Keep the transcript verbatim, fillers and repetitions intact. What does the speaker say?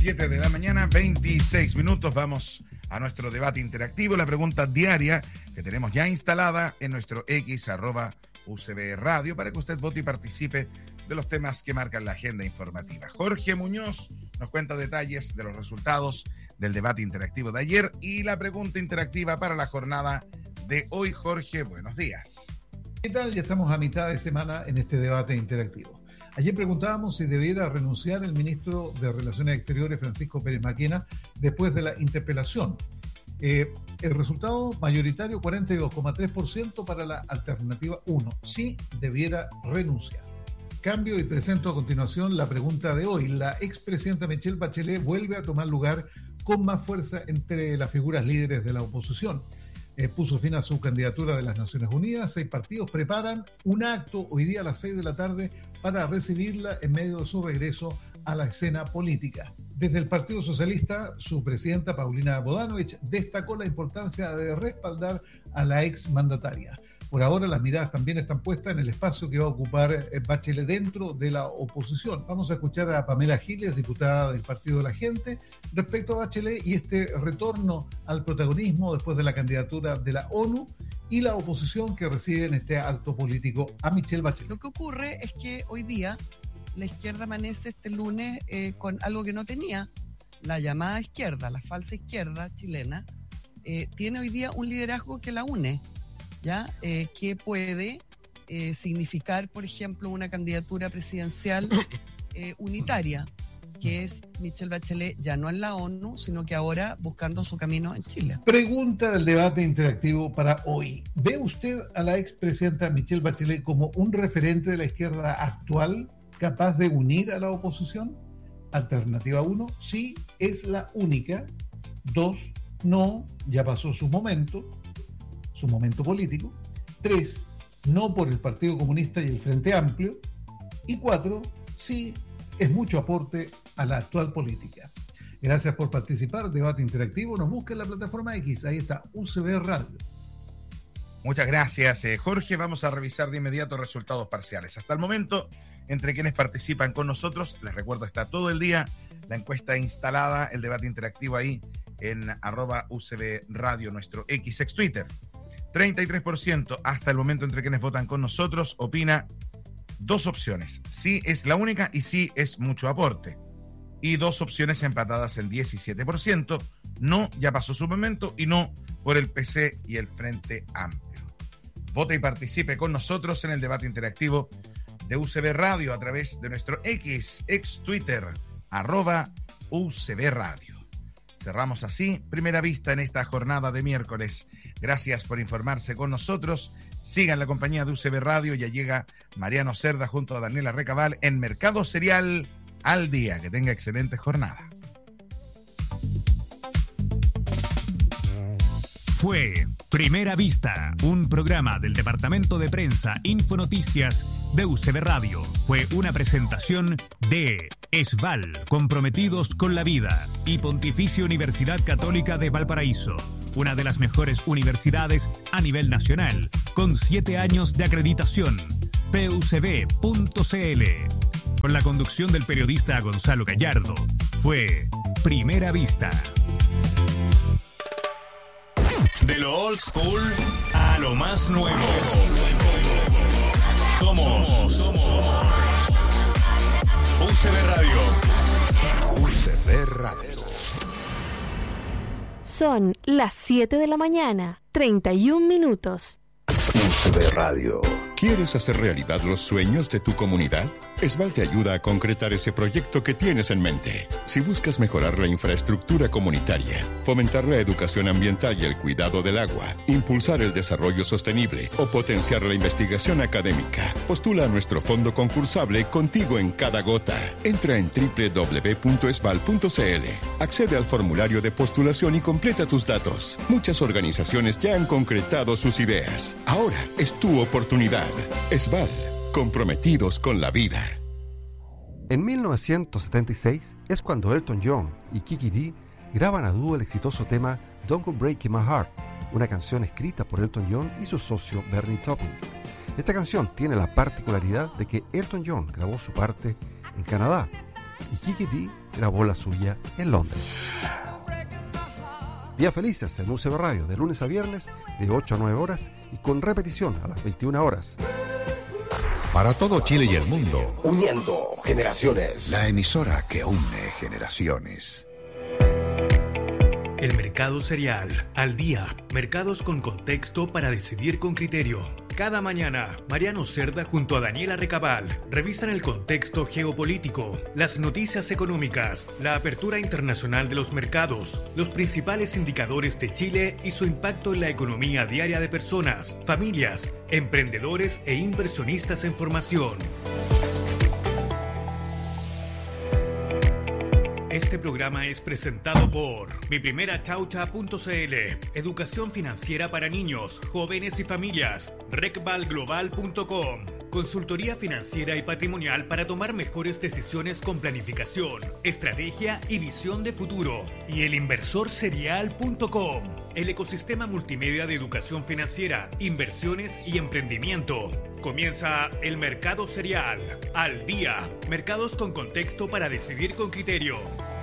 siete de la mañana, veintiséis minutos. Vamos a nuestro debate interactivo, la pregunta diaria que tenemos ya instalada en nuestro X, arroba U C B Radio, para que usted vote y participe de los temas que marcan la agenda informativa. Jorge Muñoz nos cuenta detalles de los resultados del debate interactivo de ayer y la pregunta interactiva para la jornada de hoy. Jorge, buenos días. ¿Qué tal? Ya estamos a mitad de semana en este debate interactivo. Ayer preguntábamos si debiera renunciar el ministro de Relaciones Exteriores, Francisco Pérez Maquena, después de la interpelación. Eh, el resultado mayoritario, cuarenta y dos coma tres por ciento para la alternativa uno. Sí debiera renunciar. Cambio y presento a continuación la pregunta de hoy. La expresidenta Michelle Bachelet vuelve a tomar lugar con más fuerza entre las figuras líderes de la oposición. Eh, puso fin a su candidatura de las Naciones Unidas. Seis partidos preparan un acto hoy día a las seis de la tarde para recibirla en medio de su regreso a la escena política. Desde el Partido Socialista, su presidenta Paulina Bodanovich destacó la importancia de respaldar a la exmandataria. Por ahora las miradas también están puestas en el espacio que va a ocupar Bachelet dentro de la oposición. Vamos a escuchar a Pamela Giles, diputada del Partido de la Gente, respecto a Bachelet y este retorno al protagonismo después de la candidatura de la ONU y la oposición que recibe en este acto político a Michelle Bachelet. Lo que ocurre es que hoy día la izquierda amanece este lunes eh, con algo que no tenía. La llamada izquierda, la falsa izquierda chilena, eh, tiene hoy día un liderazgo que la une, ¿ya? Eh, que puede eh, significar, por ejemplo, una candidatura presidencial eh, unitaria, que es Michelle Bachelet ya no en la ONU, sino que ahora buscando su camino en Chile. Pregunta del debate interactivo para hoy. ¿Ve usted a la expresidenta Michelle Bachelet como un referente de la izquierda actual, capaz de unir a la oposición? Alternativa uno, sí, es la única. Dos, no, ya pasó su momento, su momento político. Tres, no por el Partido Comunista y el Frente Amplio. Y cuatro, sí, es mucho aporte a la actual política. Gracias por participar. Debate interactivo. Nos busca en la plataforma X. Ahí está, U C B Radio. Muchas gracias, eh, Jorge. Vamos a revisar de inmediato resultados parciales. Hasta el momento, entre quienes participan con nosotros, les recuerdo, está todo el día la encuesta instalada, el debate interactivo ahí en arroba U C B Radio, nuestro X ex Twitter. treinta y tres por ciento hasta el momento entre quienes votan con nosotros opina dos opciones. Sí es la única y sí es mucho aporte. Y dos opciones empatadas en diecisiete por ciento. No, ya pasó su momento, y no por el P C y el Frente Amplio. Vote y participe con nosotros en el debate interactivo de U C B Radio a través de nuestro X, ex Twitter, arroba U C B Radio. Cerramos así Primera Vista en esta jornada de miércoles. Gracias por informarse con nosotros. Sigan la compañía de U C B Radio. Ya llega Mariano Cerda junto a Daniela Recabal en Mercado Cereal al Día. Que tenga excelente jornada. Fue Primera Vista, un programa del Departamento de Prensa Infonoticias de U C B Radio. Fue una presentación de ESVAL, comprometidos con la vida, y Pontificia Universidad Católica de Valparaíso, una de las mejores universidades a nivel nacional, con siete años de acreditación. P U C B punto C L. Con la conducción del periodista Gonzalo Gallardo. Fue Primera Vista. De lo old school a lo más nuevo. Somos, somos U C B Radio. U C B Radio. Son las siete de la mañana, treinta y un minutos. U C B Radio. ¿Quieres hacer realidad los sueños de tu comunidad? ESVAL te ayuda a concretar ese proyecto que tienes en mente. Si buscas mejorar la infraestructura comunitaria, fomentar la educación ambiental y el cuidado del agua, impulsar el desarrollo sostenible o potenciar la investigación académica, postula a nuestro fondo concursable Contigo en Cada Gota. Entra en doble u doble u doble u punto esval punto c l, accede al formulario de postulación y completa tus datos. Muchas organizaciones ya han concretado sus ideas. Ahora es tu oportunidad. ESVAL, comprometidos con la vida. En mil novecientos setenta y seis es cuando Elton John y Kiki Dee graban a dúo el exitoso tema Don't Go Breaking My Heart, una canción escrita por Elton John y su socio Bernie Taupin. Esta canción tiene la particularidad de que Elton John grabó su parte en Canadá y Kiki Dee grabó la suya en Londres. Días felices en U C B Radio, de lunes a viernes, de ocho a nueve horas y con repetición a las veintiuna horas. Para todo Chile y el mundo, uniendo generaciones. La emisora que une generaciones. El mercado cereal, al día, mercados con contexto para decidir con criterio. Cada mañana, Mariano Cerda junto a Daniela Recabal revisan el contexto geopolítico, las noticias económicas, la apertura internacional de los mercados, los principales indicadores de Chile y su impacto en la economía diaria de personas, familias, emprendedores e inversionistas en formación. Este programa es presentado por mi primera chaucha punto c l, educación financiera para niños, jóvenes y familias, recval global punto com, consultoría financiera y patrimonial para tomar mejores decisiones con planificación, estrategia y visión de futuro, y el inversor serial punto com, el ecosistema multimedia de educación financiera, inversiones y emprendimiento. Comienza el mercado cereal, al día, mercados con contexto para decidir con criterio.